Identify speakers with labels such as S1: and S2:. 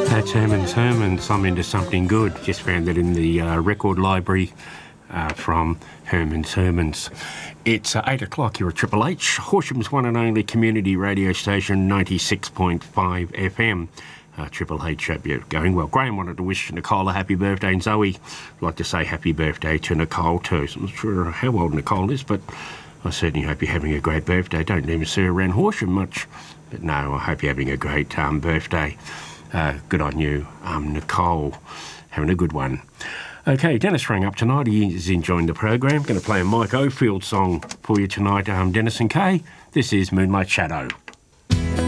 S1: That's Herman's Hermans, I'm Into Something Good. Just found it in the record library from Herman's Hermans. It's 8 o'clock, you're at Triple H, Horsham's one and only community radio station, 96.5 FM. Triple H, hope you're going well. Graham wanted to wish Nicole a happy birthday, and Zoe would like to say happy birthday to Nicole too. So I'm not sure how old Nicole is, but I certainly hope you're having a great birthday. Don't even see her around Horsham much, but no, I hope you're having a great birthday. Good on you, Nicole. Having a good one. Okay, Dennis rang up tonight. He is enjoying the program. Going to play a Mike Oldfield song for you tonight. Dennis and Kay, this is Moonlight Shadow.